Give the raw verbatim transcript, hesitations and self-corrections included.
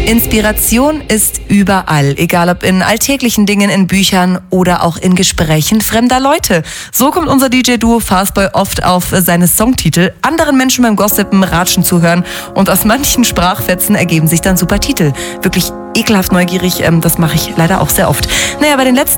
Inspiration ist überall, egal ob in alltäglichen Dingen, in Büchern oder auch in Gesprächen fremder Leute. So kommt unser D J-Duo Fastboy oft auf seine Songtitel, anderen Menschen beim Gossipen, Ratschen zuhören und aus manchen Sprachfetzen ergeben sich dann super Titel. Wirklich ekelhaft neugierig, ähm, das mache ich leider auch sehr oft. Naja, bei den letzten